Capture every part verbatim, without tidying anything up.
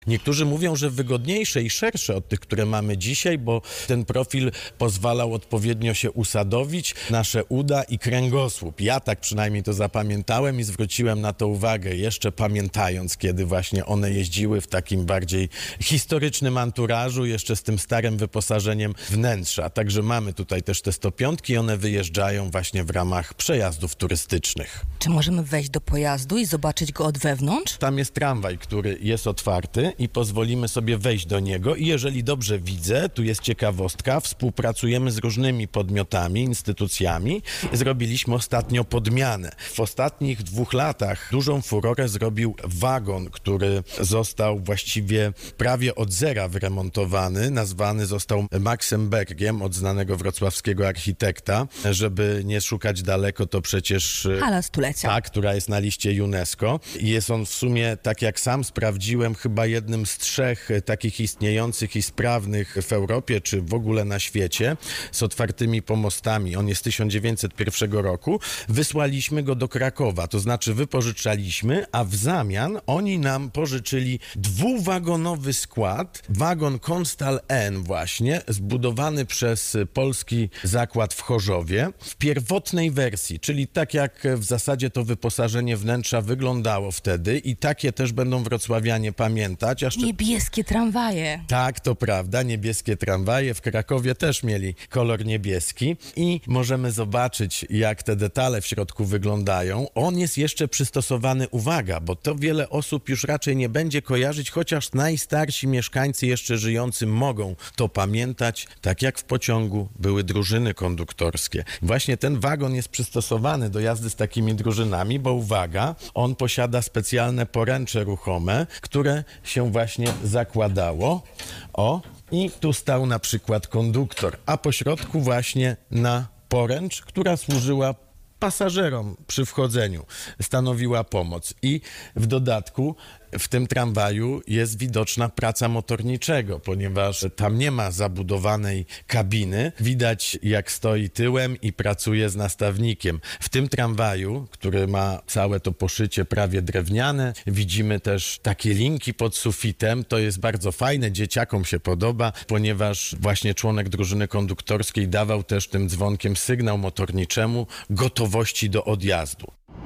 Niektórzy mówią, że wygodniejsze i szersze od tych, które mamy dzisiaj, bo ten profil pozwalał odpowiednio się usadowić, nasze uda i kręgosłup. Ja tak przynajmniej to zapamiętałem i zwróciłem na to uwagę, jeszcze pamiętając, kiedy właśnie one jeździły w takim bardziej historycznym anturażu, jeszcze z tym starym wyposażeniem wnętrza. Także mamy tutaj też te sto pięć i one wyjeżdżają właśnie w ramach przejazdów turystycznych. Czy możemy wejść do pojazdu i zobaczyć go od wewnątrz? Tam jest tramwaj, który jest otwarty i pozwolimy sobie wejść do niego i jeżeli dobrze widzę, tu jest ciekawostka, współpracujemy z różnymi podmiotami, instytucjami. Zrobiliśmy ostatnio podmianę. W ostatnich dwóch latach dużą furorę zrobił wagon, który został właściwie prawie od zera wyremontowany. Nazwany został Maxenbergiem od znanego wrocławskiego architekta. Żeby nie szukać daleko, to przecież Hala stulecia. Tak, która jest na liście UNESCO. Jest on w sumie, tak jak sam sprawdziłem, chyba jednym z trzech takich istniejących i sprawnych w Europie, czy w ogóle na świecie, z otwartymi pomostami. On jest z tysiąc dziewięćset pierwszego roku. Wysłaliśmy go do Krakowa, to znaczy wypożyczaliśmy, a w zamian oni nam pożyczyli dwuwagonowy skład, wagon Konstal N właśnie, zbudowany przez polski zakład w Chorzowie, w pierwotnej wersji, czyli tak jak w zasadzie to wyposażenie wnętrza wyglądało wtedy i takie też będą wrocławianie pamiętać. Jeszcze... Niebieskie tramwaje. Tak, to prawda, niebieskie tramwaje. W Krakowie też mieli kolor niebieski i możemy zobaczyć, jak te detale w środku wyglądają. On jest jeszcze przystosowany, uwaga, bo to wiele osób już raczej nie będzie kojarzyć, chociaż najstarsi mieszkańcy jeszcze żyjący mogą to pamiętać, tak jak w pociągu były drużyny konduktorskie. Właśnie ten wagon jest przystosowany do jazdy z takimi drużynami, bo uwaga, on posiada specjalne poręcze ruchome, które się właśnie zakładało. O, i tu stał na przykład konduktor, a po środku właśnie na poręcz, która służyła pasażerom przy wchodzeniu, stanowiła pomoc. I w dodatku w tym tramwaju jest widoczna praca motorniczego, ponieważ tam nie ma zabudowanej kabiny. Widać, jak stoi tyłem i pracuje z nastawnikiem. W tym tramwaju, który ma całe to poszycie prawie drewniane, widzimy też takie linki pod sufitem. To jest bardzo fajne, dzieciakom się podoba, ponieważ właśnie członek drużyny konduktorskiej dawał też tym dzwonkiem sygnał motorniczemu gotowości do odjazdu.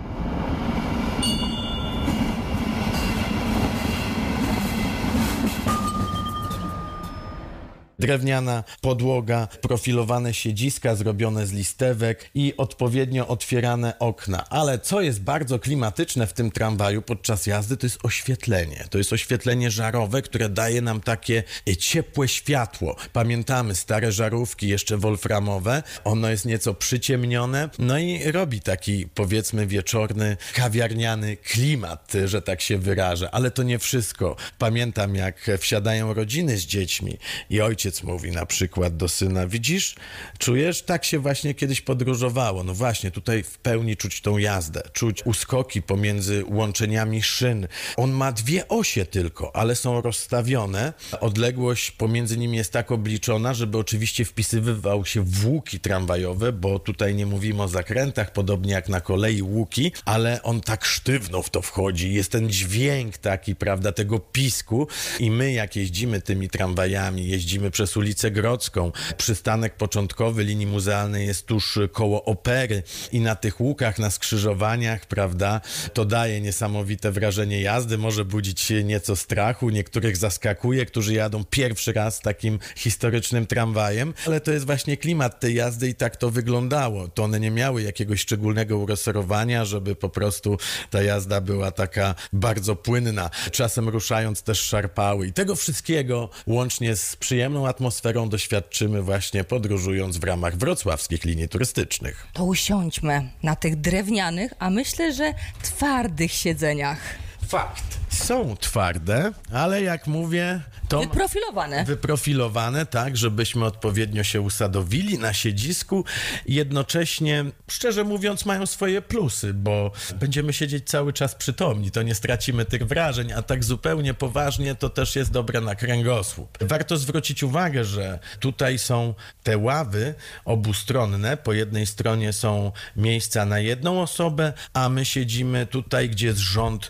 Drewniana podłoga, profilowane siedziska zrobione z listewek i odpowiednio otwierane okna. Ale co jest bardzo klimatyczne w tym tramwaju podczas jazdy, to jest oświetlenie. To jest oświetlenie żarowe, które daje nam takie ciepłe światło. Pamiętamy stare żarówki, jeszcze wolframowe. Ono jest nieco przyciemnione, no i robi taki, powiedzmy, wieczorny, kawiarniany klimat, że tak się wyrażę. Ale to nie wszystko. Pamiętam, jak wsiadają rodziny z dziećmi i ojciec mówi na przykład do syna: widzisz, czujesz, tak się właśnie kiedyś podróżowało. No właśnie, tutaj w pełni czuć tą jazdę, czuć uskoki pomiędzy łączeniami szyn. On ma dwie osie tylko, ale są rozstawione. Odległość pomiędzy nimi jest tak obliczona, żeby oczywiście wpisywywał się w łuki tramwajowe, bo tutaj nie mówimy o zakrętach, podobnie jak na kolei łuki, ale on tak sztywno w to wchodzi. Jest ten dźwięk taki, prawda, tego pisku i my, jak jeździmy tymi tramwajami, jeździmy przez ulicę Grodzką. Przystanek początkowy linii muzealnej jest tuż koło Opery i na tych łukach, na skrzyżowaniach, prawda, to daje niesamowite wrażenie jazdy, może budzić nieco strachu, niektórych zaskakuje, którzy jadą pierwszy raz takim historycznym tramwajem, ale to jest właśnie klimat tej jazdy i tak to wyglądało. To one nie miały jakiegoś szczególnego ureserowania, żeby po prostu ta jazda była taka bardzo płynna. Czasem ruszając też szarpały i tego wszystkiego łącznie z przyjemną atmosferą doświadczymy właśnie podróżując w ramach wrocławskich linii turystycznych. To usiądźmy na tych drewnianych, a myślę, że twardych siedzeniach. Fakt. Są twarde, ale jak mówię, to... Wyprofilowane. Wyprofilowane, tak, żebyśmy odpowiednio się usadowili na siedzisku. Jednocześnie, szczerze mówiąc, mają swoje plusy, bo będziemy siedzieć cały czas przytomni, to nie stracimy tych wrażeń, a tak zupełnie poważnie to też jest dobre na kręgosłup. Warto zwrócić uwagę, że tutaj są te ławy obustronne. Po jednej stronie są miejsca na jedną osobę, a my siedzimy tutaj, gdzie jest rząd właśnie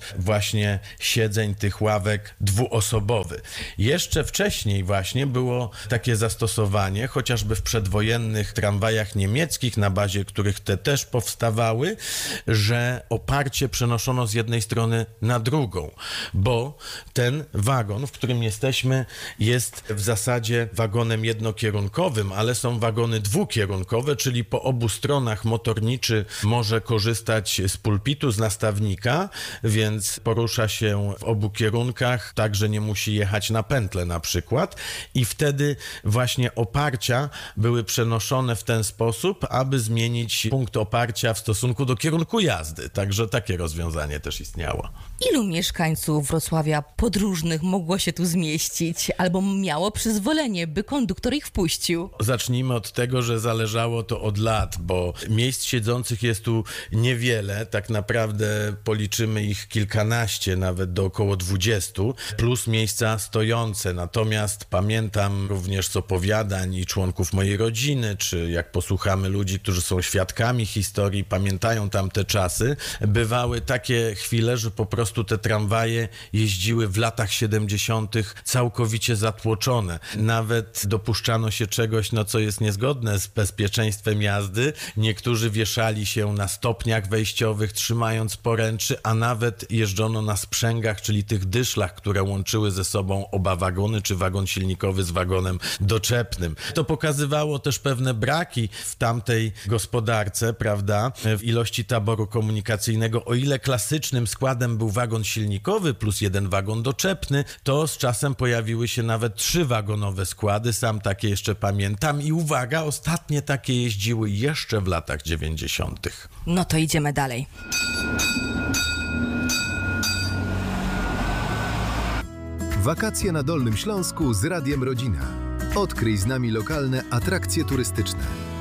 właśnie siedzeń, tych ławek dwuosobowy. Jeszcze wcześniej właśnie było takie zastosowanie, chociażby w przedwojennych tramwajach niemieckich, na bazie których te też powstawały, że oparcie przenoszono z jednej strony na drugą, bo ten wagon, w którym jesteśmy, jest w zasadzie wagonem jednokierunkowym, ale są wagony dwukierunkowe, czyli po obu stronach motorniczy może korzystać z pulpitu, z nastawnika, więc porusza się w obu kierunkach, tak, że nie musi jechać na pętlę na przykład, i wtedy właśnie oparcia były przenoszone w ten sposób, aby zmienić punkt oparcia w stosunku do kierunku jazdy, także takie rozwiązanie też istniało. Ilu mieszkańców Wrocławia podróżnych mogło się tu zmieścić, albo miało przyzwolenie, by konduktor ich wpuścił? Zacznijmy od tego, że zależało to od lat, bo miejsc siedzących jest tu niewiele, tak naprawdę policzymy ich kilkanaście, nawet do około dwudziestu, plus miejsca stojące. Natomiast pamiętam również z opowiadań i członków mojej rodziny, czy jak posłuchamy ludzi, którzy są świadkami historii, pamiętają tamte czasy, bywały takie chwile, że po prostu te tramwaje jeździły w latach siedemdziesiątych całkowicie zatłoczone. Nawet dopuszczano się czegoś, no co jest niezgodne z bezpieczeństwem jazdy. Niektórzy wieszali się na stopniach wejściowych, trzymając poręczy, a nawet jeżdżono na sprzęgach, czyli tych dyszlach, które łączyły ze sobą oba wagony, czy wagon silnikowy z wagonem doczepnym. To pokazywało też pewne braki w tamtej gospodarce, prawda, w ilości taboru komunikacyjnego. O ile klasycznym składem był wagon silnikowy plus jeden wagon doczepny, to z czasem pojawiły się nawet trzywagonowe składy, sam takie jeszcze pamiętam i uwaga, ostatnie takie jeździły jeszcze w latach dziewięćdziesiątych. No to idziemy dalej. Wakacje na Dolnym Śląsku z Radiem Rodzina. Odkryj z nami lokalne atrakcje turystyczne.